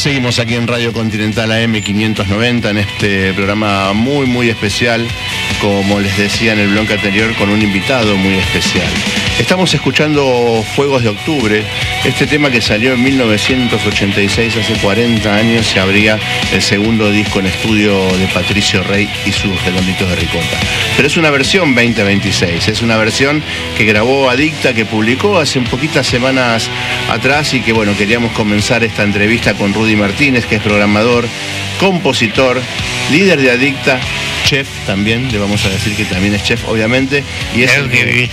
Seguimos aquí en Radio Continental AM 590 en este programa muy muy especial, como les decía en el bloque anterior, con un invitado muy especial. Estamos escuchando Fuegos de Octubre, este tema que salió en 1986, hace 40 años, se abría el segundo disco en estudio de Patricio Rey y sus Redonditos de Ricota. Pero es una versión 2026, es una versión que grabó Adicta, que publicó hace un poquitas semanas atrás y que bueno, queríamos comenzar esta entrevista con Rudy Martínez, que es programador, compositor, líder de Adicta, chef también, le vamos a decir que también es chef, obviamente, y es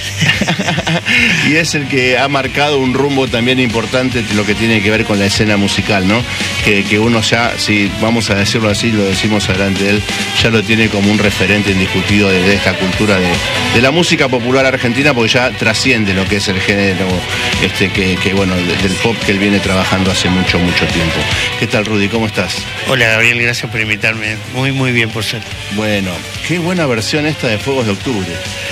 y es el que ha marcado un rumbo también importante lo que tiene que ver con la escena musical, ¿no? Que uno ya, si vamos a decirlo así, lo decimos delante de él, ya lo tiene como un referente indiscutido de esta cultura de la música popular argentina, porque ya trasciende lo que es el género que bueno, del pop que él viene trabajando hace mucho tiempo. ¿Qué tal, Rudy? ¿Cómo estás? Hola, Gabriel, gracias por invitarme. Muy bien, por ser. Bueno, qué buena versión esta de Fuegos de Octubre.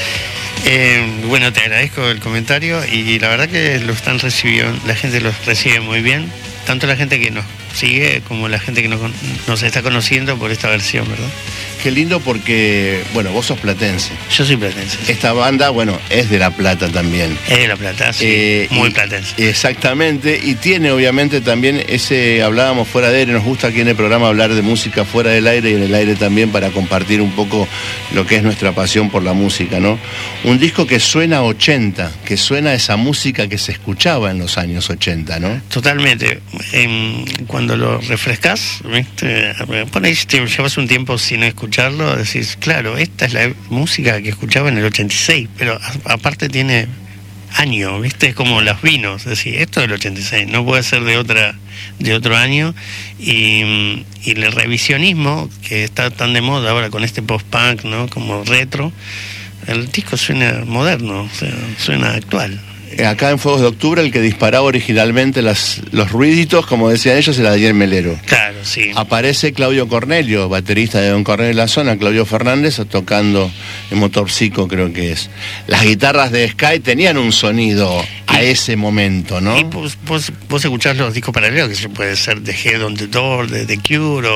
Bueno, te agradezco el comentario y la verdad que lo están recibiendo, la gente los recibe muy bien, tanto la gente que nos sigue como la gente que nos está conociendo por esta versión, ¿verdad? Qué lindo porque, bueno, vos sos platense. Yo soy platense. Sí. Esta banda, bueno, es de La Plata también. Es de La Plata, sí, muy platense. Exactamente, y tiene obviamente también hablábamos fuera de aire, nos gusta aquí en el programa hablar de música fuera del aire y en el aire también para compartir un poco lo que es nuestra pasión por la música, ¿no? Un disco que suena a 80, que suena a esa música que se escuchaba en los años 80, ¿no? Totalmente. Cuando lo refrescás, ¿viste? Por ahí te llevas un tiempo sin escucharlo, decís, claro, esta es la música que escuchaba en el 86, pero aparte tiene año, ¿viste? Es como los vinos, es decir, esto es del 86, no puede ser de otro año, y el revisionismo que está tan de moda ahora con este post-punk, ¿no? Como retro, el disco suena moderno, o sea, suena actual. Acá en Fuegos de Octubre el que disparaba originalmente los ruiditos, como decían ellos, era Daniel Melero. Claro, sí. Aparece Claudio Cornelio, baterista de Don Cornelio La Zona, Claudio Fernández, tocando en Motorcico, creo que es. Las guitarras de Sky tenían un sonido a ese momento, ¿no? Y vos escuchás los discos paralelos, que puede ser The Head on the Door, de The Cure,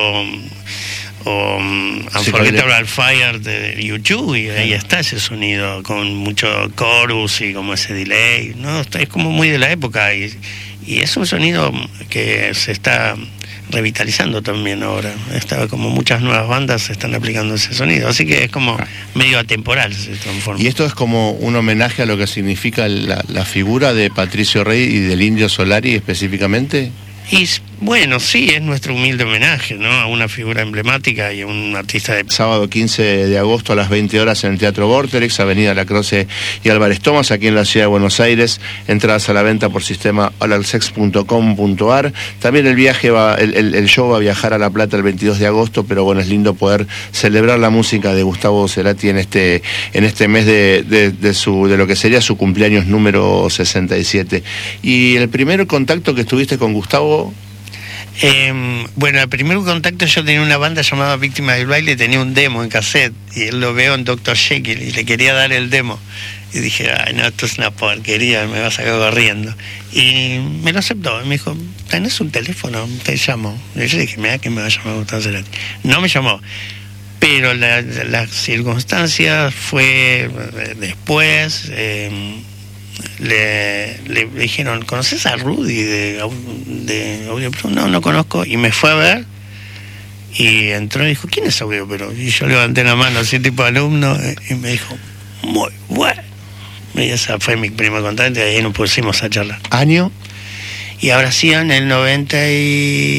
o Unforgettable Fire de YouTube, y ahí está ese sonido con mucho chorus y como ese delay, ¿no? Es como muy de la época y es un sonido que se está revitalizando también ahora. Como muchas nuevas bandas se están aplicando ese sonido, así que es como medio atemporal, se transforma. Y esto es como un homenaje a lo que significa la figura de Patricio Rey y del Indio Solari específicamente. Y bueno, sí, es nuestro humilde homenaje, ¿no? A una figura emblemática y a un artista de... Sábado 15 de agosto a las 20 horas en el Teatro Vorterix, Avenida La Croce y Álvarez Thomas, aquí en la ciudad de Buenos Aires. Entradas a la venta por sistema alalsex.com.ar. También el show va a viajar a La Plata el 22 de agosto, pero bueno, es lindo poder celebrar la música de Gustavo Cerati en este mes de lo que sería su cumpleaños número 67. Y el primer contacto que tuviste con Gustavo... Bueno, el primer contacto, yo tenía una banda llamada Víctima del Baile, tenía un demo en cassette y él lo veo en Dr. Jekyll y le quería dar el demo y dije, ay no, esto es una porquería, me va a sacar corriendo, y me lo aceptó, me dijo, ¿tenés un teléfono? Te llamo. Y yo dije, mira que me va a llamar Gustavo Cerati. No me llamó, pero la circunstancia fue después. Le dijeron, ¿conoces a Rudy de Audio Pro? No conozco, y me fue a ver y entró y dijo, ¿quién es Audio Pro? Y yo levanté la mano así tipo alumno y me dijo, muy bueno, y esa fue mi primer contacto y ahí nos pusimos a charlar. ¿Año? Y ahora sí, en el 90